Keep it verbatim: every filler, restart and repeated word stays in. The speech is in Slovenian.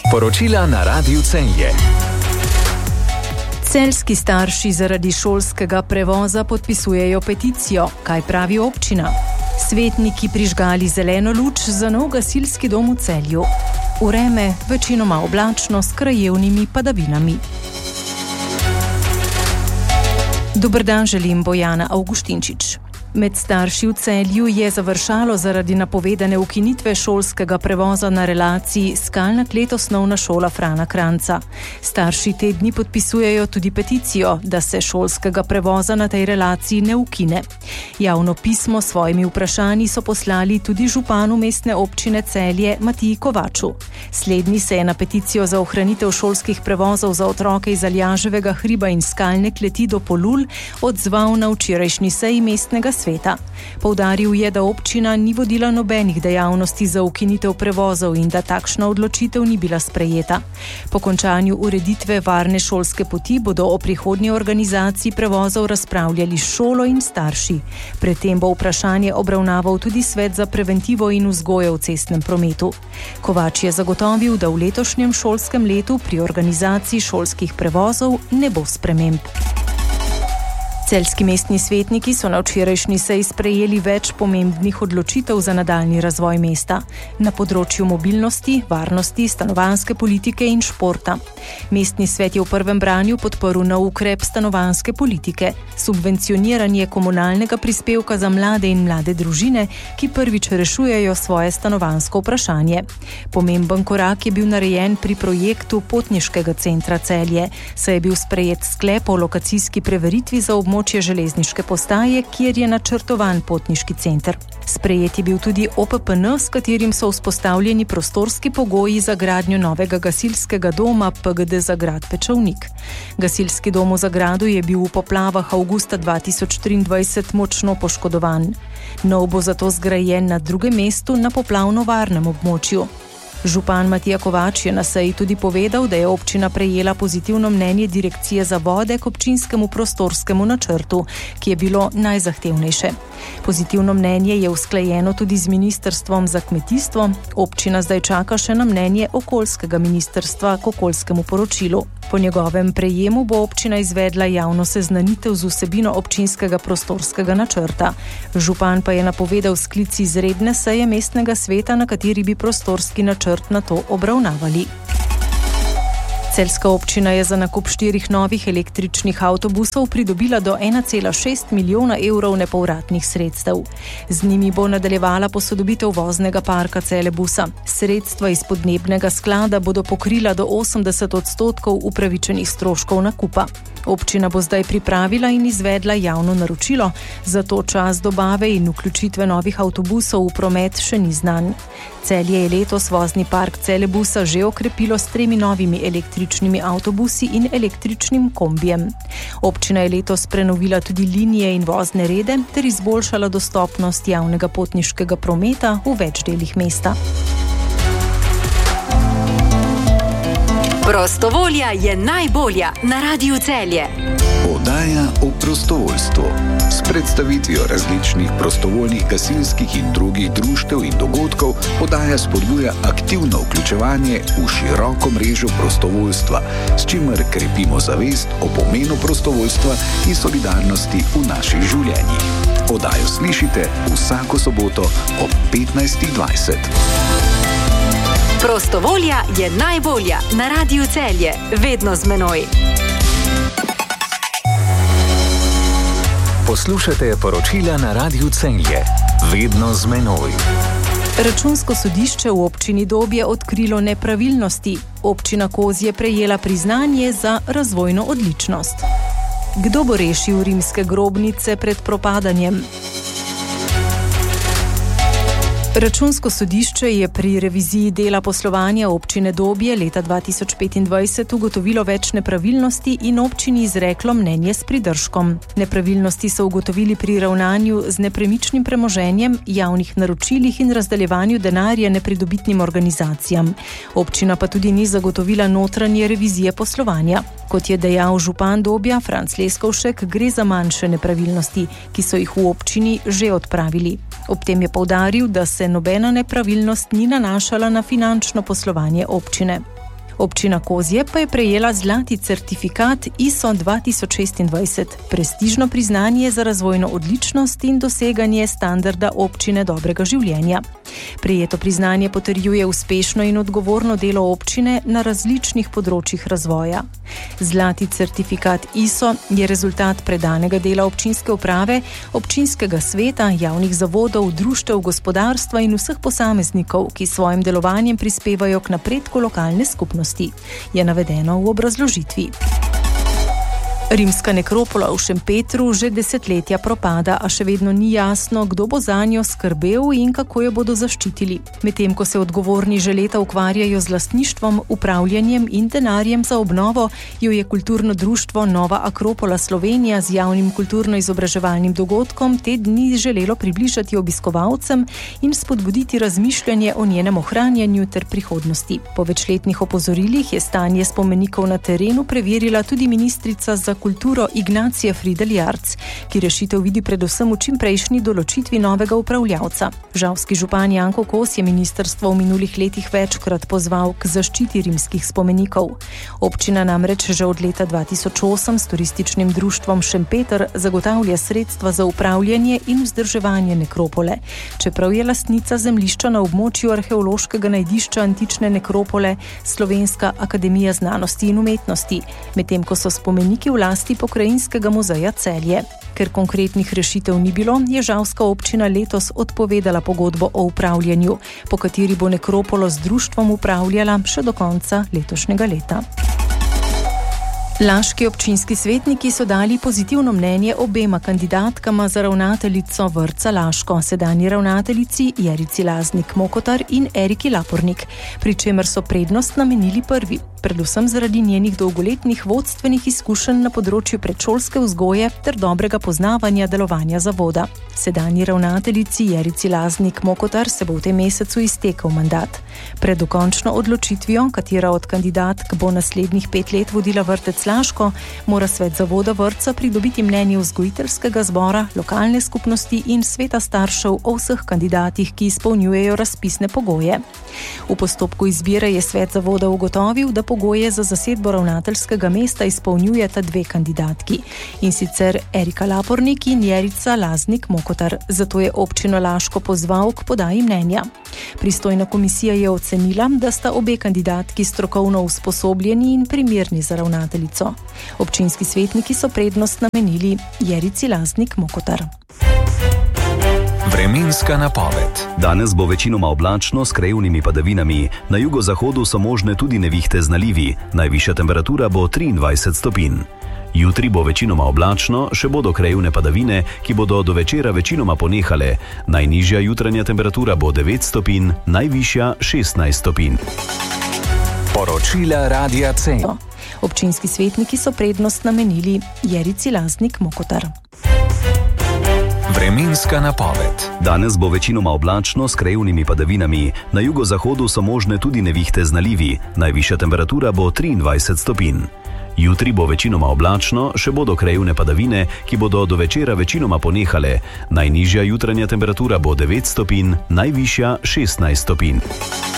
Poročila na Radiu Celje. Celjski starši zaradi šolskega prevoza podpisujejo peticijo. Kaj pravi občina? Svetniki prižgali zeleno luč za nov gasilski dom v Celju. Vreme večinoma oblačno s krajevnimi padavinami. Dober dan, želim Bojana Avguštinčič. Med starši v Celju je završalo zaradi napovedane ukinitve šolskega prevoza na relaciji Skalna klet osnovna šola Frana Kranjca. Starši te dni podpisujejo tudi peticijo, da se šolskega prevoza na tej relaciji ne ukine. Javno pismo s svojimi vprašanji so poslali tudi županu mestne občine Celje Matiji Kovaču. Slednji se je na peticijo za ohranitev šolskih prevozov za otroke iz Aljaževega hriba in Skalne kleti do Polul odzval na včerajšnji seji mestnega sveta. Poudaril je, da občina ni vodila nobenih dejavnosti za ukinitev prevozov in da takšna odločitev ni bila sprejeta. Po končanju ureditve varne šolske poti bodo o prihodnji organizaciji prevozov razpravljali s šolo in starši. Predtem bo vprašanje obravnaval tudi Svet za preventivo in vzgojo v cestnem prometu. Kovač je zagotovil, da v letošnjem šolskem letu pri organizaciji šolskih prevozov ne bo sprememb. Celjski mestni svetniki so na včerajšnji seji sprejeli več pomembnih odločitev za nadaljnji razvoj mesta na področju mobilnosti, varnosti, stanovanjske politike in športa. Mestni svet je v prvem branju podprl nov ukrep stanovanjske politike, subvencioniranje komunalnega prispevka za mlade in mlade družine, ki prvič rešujejo svoje stanovanjsko vprašanje. Pomemben korak je bil narejen pri projektu potniškega centra Celje, saj je bil sprejet sklep o lokacijski preveritvi za območje železniške postaje, kjer je načrtovan potniški center. Sprejet je bil tudi O P P N, s katerim so vzpostavljeni prostorski pogoji za gradnjo novega gasilskega doma P G D Zagrad Pečovnik. Gasilski dom v Zagradu je bil v poplavah avgusta dva tisoč triindvajset močno poškodovan. Nov bo zato zgrajen na drugem mestu na poplavno varnem območju. Župan Matija Kovač je na seji tudi povedal, da je občina prejela pozitivno mnenje Direkcije za vode k občinskemu prostorskemu načrtu, ki je bilo najzahtevnejše. Pozitivno mnenje je usklajeno tudi z Ministrstvom za kmetijstvo. Občina zdaj čaka še na mnenje okoljskega ministrstva k okoljskemu poročilu. Po njegovem prejemu bo občina izvedla javno seznanitev z vsebino občinskega prostorskega načrta. Župan pa je napovedal sklic izredne seje mestnega sveta, na kateri bi prostorski načrt na to obravnavali. Celjska občina je za nakup štirih novih električnih avtobusov pridobila do ena cela šest milijona evrov nepovratnih sredstev. Z njimi bo nadaljevala posodobitev voznega parka Celebusa. Sredstva iz podnebnega sklada bodo pokrila do osemdeset odstotkov upravičenih stroškov nakupa. Občina bo zdaj pripravila in izvedla javno naročilo, zato čas dobave in vključitve novih avtobusov v promet še ni znan. Celje je letos vozni park Celebusa že okrepilo s tremi novimi električnimi avtobusi in električnim kombijem. Občina je letos prenovila tudi linije in vozne rede ter izboljšala dostopnost javnega potniškega prometa v več delih mesta. Prostovolja je najbolja na Radiu Celje. Oddaja o prostovoljstvu s predstavitvijo različnih prostovoljnih gasilskih in drugih društev in dogodkov. Oddaja spodbuja aktivno vključevanje v široko mrežo prostovoljstva, s čimer krepimo zavest o pomenu prostovoljstva in solidarnosti v naših življenjih. Oddajo slišite vsako soboto ob petnajst dvajset. Prostovolja je najbolja na Radiu Celje, vedno z menoj. Poslušate poročila na Radiu Celje, vedno z menoj. Računsko sodišče v občini Dob je odkrilo nepravilnosti. Občina Koz je prejela priznanje za razvojno odličnost. Kdo bo rešil rimske grobnice pred propadanjem? Računsko sodišče je pri reviziji dela poslovanja občine Dobje leta dva tisoč petindvajset ugotovilo več nepravilnosti in občini izreklo mnenje s pridržkom. Nepravilnosti so ugotovili pri ravnanju z nepremičnim premoženjem, javnih naročilih in razdeljevanju denarja nepridobitnim organizacijam. Občina pa tudi ni zagotovila notranje revizije poslovanja. Kot je dejal župan Dobja Franc Leskovšek, gre za manjše nepravilnosti, ki so jih v občini že odpravili. Ob tem je poudaril, da se nobena nepravilnost ni nanašala na finančno poslovanje občine. Občina Kozje pa je prejela zlati certifikat I S O dva tisoč šestindvajset, prestižno priznanje za razvojno odličnost in doseganje standarda občine dobrega življenja. Prejeto priznanje potrjuje uspešno in odgovorno delo občine na različnih področjih razvoja. Zlati certifikat I S O je rezultat predanega dela občinske uprave, občinskega sveta, javnih zavodov, društev, gospodarstva in vseh posameznikov, ki svojim delovanjem prispevajo k napredku lokalne skupnosti, je navedeno v obrazložitvi. Rimska nekropola v Šempetru že desetletja propada, a še vedno ni jasno, kdo bo zanjo skrbel in kako jo bodo zaščitili. Medtem ko se odgovorni že leta ukvarjajo z lastništvom, upravljanjem in denarjem za obnovo, jo je kulturno društvo Nova Akropola Slovenija z javnim kulturno-izobraževalnim dogodkom te dni želelo približati obiskovalcem in spodbuditi razmišljanje o njenem ohranjanju ter prihodnosti. Po večletnih opozorilih je stanje spomenikov na terenu preverila tudi ministrica za kulturo Ignacija Fridel Jarc, ki rešitev vidi predvsem v čimprejšnji določitvi novega upravljavca. Žalski župan Janko Kos je ministrstvo v minulih letih večkrat pozval k zaščiti rimskih spomenikov. Občina namreč že od leta dva tisoč osem s turističnim društvom Šempeter zagotavlja sredstva za upravljanje in vzdrževanje nekropole, čeprav je lastnica zemljišča na območju arheološkega najdišča antične nekropole Slovenska akademija znanosti in umetnosti, medtem ko so spomeniki v lasti Pokrajinskega muzeja Celje. Ker konkretnih rešitev ni bilo, je žalska občina letos odpovedala pogodbo o upravljanju, po kateri bo nekropolo z društvom upravljala še do konca letošnjega leta. Laški občinski svetniki so dali pozitivno mnenje obema kandidatkama za ravnateljico vrtca Laško, sedanji ravnateljici Jerici Laznik Mokotar in Eriki Lapornik, pri čemer so prednost namenili prvi, predvsem zaradi njenih dolgoletnih vodstvenih izkušenj na področju predšolske vzgoje ter dobrega poznavanja delovanja zavoda. Sedanji ravnateljici Jerici Laznik Mokotar se bo v tem mesecu iztekel mandat. Pred dokončno odločitvijo, katera od kandidatk bo naslednjih pet let vodila vrtec Laško, mora svet zavoda vrtca pridobiti mnenje vzgojiteljskega zbora, lokalne skupnosti in sveta staršev o vseh kandidatih, ki izpolnjujejo razpisne pogoje. V postopku izbire je svet zavoda ugotovil, da pogoje za zasedbo ravnateljskega mesta izpolnjujeta dve kandidatki, in sicer Erika Lapornik in Jerica Laznik Mokotar, zato je občino Laško pozval k podaji mnenja. Pristojna komisija je ocenila, da sta obe kandidatki strokovno usposobljeni in primerni za ravnateljico. Občinski svetniki so prednost namenili Jerici Laznik Mokotar. Vremenska napoved. Danes bo večinoma oblačno s krajevnimi padavinami. Na jugozahodu so možne tudi nevihte z nalivi. Najvišja temperatura bo triindvajset stopinj. Jutri bo večinoma oblačno, še bodo krajevne padavine, ki bodo do večera večinoma ponehale. Najnižja jutranja temperatura bo devet stopinj, najvišja šestnajst stopinj. Poročila Radia C. Občinski svetniki so prednost namenili Jerici Laznik Mokotar. Vremenska napoved. Danes bo večinoma oblačno s krajevnimi padavinami. Na jugozahodu so možne tudi nevihte z nalivi. Najvišja temperatura bo triindvajset stopinj. Jutri bo večinoma oblačno, še bodo krajevne padavine, ki bodo do večera večinoma ponehale. Najnižja jutranja temperatura bo devet stopinj, najvišja šestnajst stopinj.